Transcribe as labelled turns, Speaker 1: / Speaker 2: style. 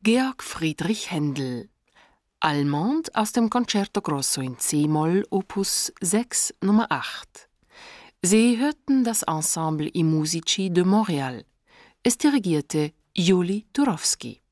Speaker 1: Georg Friedrich Händel. Allemande aus dem Concerto Grosso in C-Moll, Opus 6, Nummer 8. Sie hörten das Ensemble I Musici de Montréal. Es dirigierte Juli Turowski.